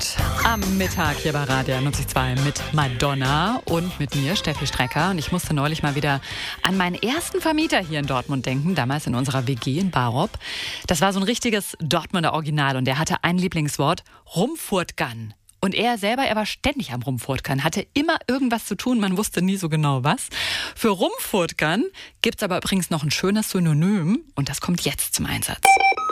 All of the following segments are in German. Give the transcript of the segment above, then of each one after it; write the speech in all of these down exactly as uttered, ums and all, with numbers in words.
Abend am Mittag hier bei Radio neunzig Komma zwei mit Madonna und mit mir, Steffi Strecker. Und ich musste neulich mal wieder an meinen ersten Vermieter hier in Dortmund denken, damals in unserer W G in Barop. Das war so ein richtiges Dortmunder Original und der hatte ein Lieblingswort, Rumfurtgan. Und er selber, er war ständig am Rumfurtgern, hatte immer irgendwas zu tun, man wusste nie so genau was. Für Rumfurtgern gibt's aber übrigens noch ein schönes Synonym und das kommt jetzt zum Einsatz.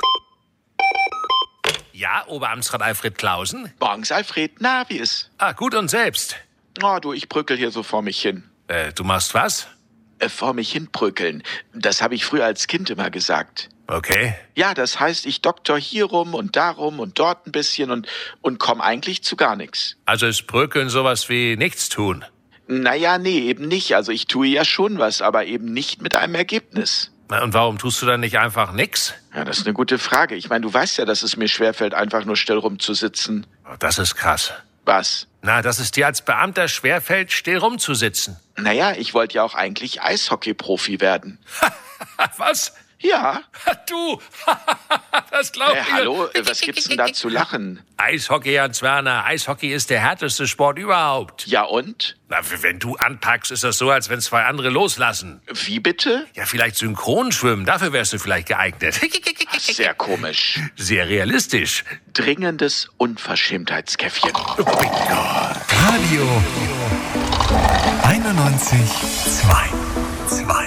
Ja, Oberamtsrat Alfred Klausen? Morgens, Alfred. Na, wie ist? Ah, gut und selbst? Oh, du, ich bröckel hier so vor mich hin. Äh, du machst was? Äh, vor mich hin bröckeln. Das habe ich früher als Kind immer gesagt. Okay. Ja, das heißt, ich doktor hier rum und darum und dort ein bisschen und, und komm eigentlich zu gar nichts. Also ist Bröckeln sowas wie nichts tun? Naja, nee, eben nicht. Also ich tue ja schon was, aber eben nicht mit einem Ergebnis. Na, und warum tust du dann nicht einfach nix? Ja, das ist eine gute Frage. Ich meine, du weißt ja, dass es mir schwerfällt, einfach nur still rumzusitzen. Oh, das ist krass. Was? Na, dass es dir als Beamter schwerfällt, still rumzusitzen. Naja, ich wollte ja auch eigentlich Eishockey-Profi werden. Was? Ja. Du, das glaub Äh, ich. hallo, was gibt's denn da zu lachen? Eishockey, Hans Werner. Eishockey ist der härteste Sport überhaupt. Ja und? Na, wenn du anpackst, ist das so, als wenn zwei andere loslassen. Wie bitte? Ja, vielleicht synchron schwimmen, dafür wärst du vielleicht geeignet. Sehr komisch. Sehr realistisch. Dringendes Unverschämtheitskäffchen. Oh mein Gott. Radio einundneunzig Komma zwei.